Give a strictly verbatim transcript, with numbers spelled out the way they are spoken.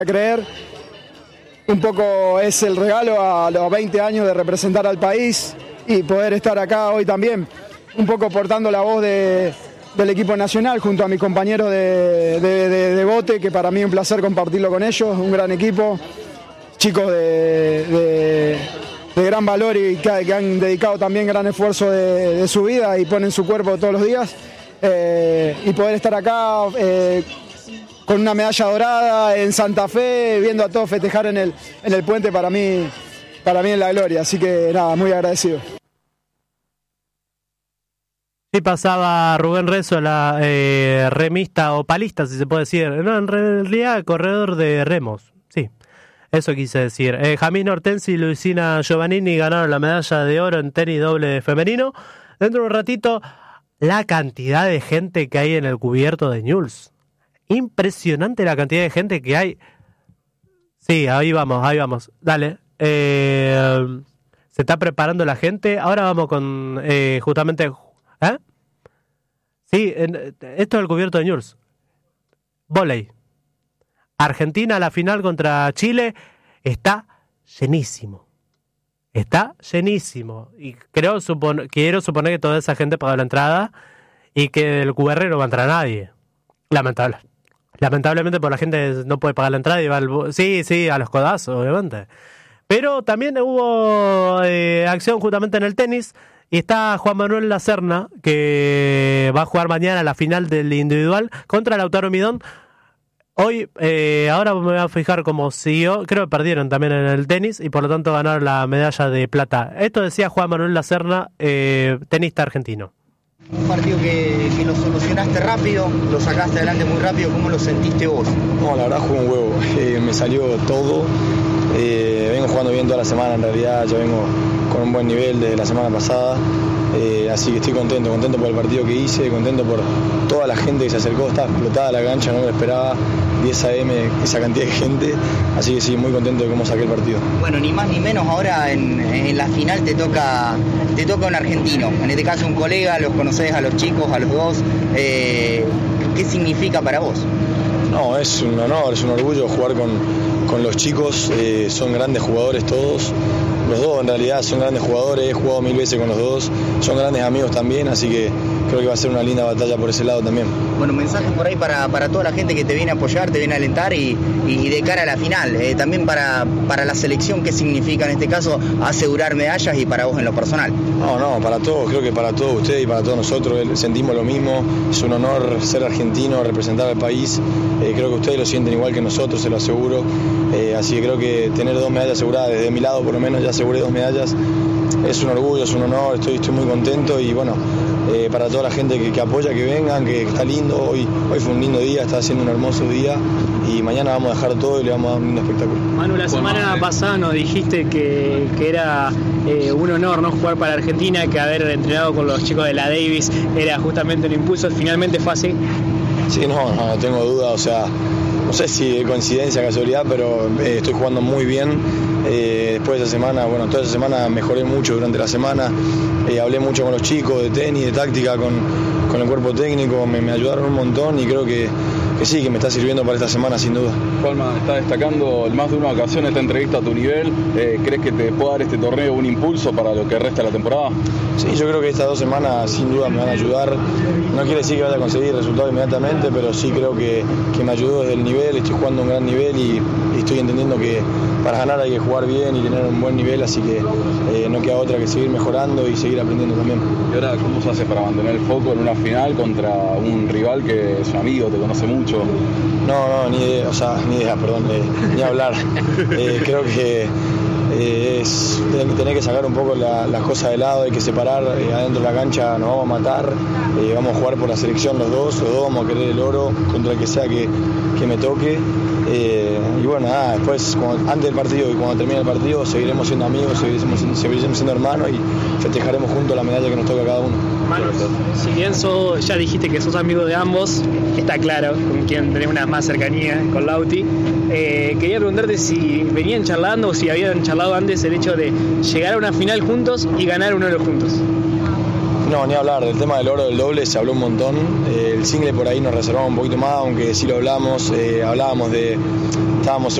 creer. Un poco es el regalo a los veinte años de representar al país y poder estar acá hoy también, un poco portando la voz de, del equipo nacional junto a mis compañeros de, de, de, de bote, que para mí es un placer compartirlo con ellos, un gran equipo, chicos de, de, de gran valor y que, que han dedicado también gran esfuerzo de, de su vida y ponen su cuerpo todos los días, eh, y poder estar acá eh, con una medalla dorada en Santa Fe, viendo a todos festejar en el, en el puente, para mí, para mí es la gloria, así que nada, muy agradecido. Sí, pasaba Rubén Rezo, la eh, remista o palista, si se puede decir, no, en realidad corredor de remos, sí, eso quise decir. Eh, Jamín Hortensi y Luisina Giovannini ganaron la medalla de oro en tenis doble femenino. Dentro de un ratito, la cantidad de gente que hay en el cubierto de Newell's. Impresionante la cantidad de gente que hay. Sí, ahí vamos, ahí vamos. Dale. Eh, se está preparando la gente. Ahora vamos con eh, justamente... ¿Eh? Sí, en, esto es el cubierto de Newell's. Vóley. Argentina, la final contra Chile, está llenísimo. Está llenísimo. Y creo, supon, quiero suponer que toda esa gente pagó la entrada y que del Q R no va a entrar nadie. Lamentable. Lamentablemente, por la gente no puede pagar la entrada y va al... Sí, sí, a los codazos, obviamente. Pero también hubo eh, acción justamente en el tenis. Y está Juan Manuel Lacerna, que va a jugar mañana la final del individual contra Lautaro Midón. Hoy, eh, ahora me voy a fijar cómo siguió. Creo que perdieron también en el tenis y por lo tanto ganaron la medalla de plata. Esto decía Juan Manuel Lacerna, eh, tenista argentino. Un partido que, que lo solucionaste rápido, lo sacaste adelante muy rápido. ¿Cómo lo sentiste vos? No, la verdad jugué un huevo. Eh, me salió todo. Eh, vengo jugando bien toda la semana, en realidad yo vengo con un buen nivel desde la semana pasada, eh, así que estoy contento, contento por el partido que hice, contento por toda la gente que se acercó, estaba explotada la cancha, no me lo esperaba, diez a eme, esa cantidad de gente, así que sí, muy contento de cómo saqué el partido. Bueno, ni más ni menos, ahora en, en la final te toca te toca un argentino, en este caso un colega, los conocés a los chicos, a los dos, eh, ¿qué significa para vos? No, es un honor, es un orgullo jugar con, con los chicos, eh, son grandes jugadores todos, los dos en realidad son grandes jugadores, he jugado mil veces con los dos, son grandes amigos también, así que creo que va a ser una linda batalla por ese lado también. Bueno, mensaje por ahí para, para toda la gente que te viene a apoyar, te viene a alentar y, y de cara a la final, eh, también para, para la selección, ¿qué significa en este caso asegurar medallas y para vos en lo personal? No, no, para todos, creo que para todos ustedes y para todos nosotros sentimos lo mismo, es un honor ser argentino, representar al país, eh, creo que ustedes lo sienten igual que nosotros, se lo aseguro, eh, así que creo que tener dos medallas aseguradas, desde mi lado por lo menos ya aseguré dos medallas, es un orgullo, es un honor, estoy, estoy muy contento y bueno, eh, para toda la gente que, que apoya, que vengan, que, que está lindo, hoy, hoy fue un lindo día, está haciendo un hermoso día y mañana vamos a dejar todo y le vamos a dar un lindo espectáculo. Manu, la semana pasada nos dijiste que, que era eh, un honor no jugar para Argentina, que haber entrenado con los chicos de la Davis era justamente un impulso, finalmente fue así. Sí, no, no, no tengo duda, o sea, no sé si coincidencia, casualidad, pero eh, estoy jugando muy bien. Eh, después de esa semana, bueno, toda esa semana mejoré mucho durante la semana, eh, hablé mucho con los chicos de tenis, de táctica, con, con el cuerpo técnico, me, me ayudaron un montón y creo que, que sí, que me está sirviendo para esta semana sin duda. Juanma, está destacando en más de una ocasión esta entrevista a tu nivel, eh, ¿crees que te puede dar este torneo un impulso para lo que resta de la temporada? Sí, yo creo que estas dos semanas sin duda me van a ayudar, no quiere decir que vaya a conseguir resultados inmediatamente, pero sí creo que, que me ayudó desde el nivel, estoy jugando a un gran nivel y, y estoy entendiendo que para ganar hay que jugar bien y tener un buen nivel, así que eh, no queda otra que seguir mejorando y seguir aprendiendo también. ¿Y ahora cómo se hace para mantener el foco en una final contra un rival que es un amigo, te conoce mucho? No, no, ni idea, o sea, ni idea, perdón, eh, ni hablar. eh, creo que eh, es tener que sacar un poco la, las cosas de lado, hay que separar, eh, adentro de la cancha nos vamos a matar, eh, vamos a jugar por la selección los dos, los dos vamos a querer el oro contra el que sea que, que me toque. Eh, y bueno, nada, después, cuando, antes del partido y cuando termine el partido, seguiremos siendo amigos, seguiremos, seguiremos siendo hermanos y festejaremos juntos la medalla que nos toca a cada uno. Manu, si bien sos, ya dijiste que sos amigo de ambos, está claro con quien tenés una más cercanía, con Lauti. Eh, quería preguntarte si venían charlando o si habían charlado antes el hecho de llegar a una final juntos y ganar un oro juntos. No, ni hablar, del tema del oro del doble se habló un montón, eh, el single por ahí nos reservamos un poquito más, aunque sí lo hablamos, eh, hablábamos de, estábamos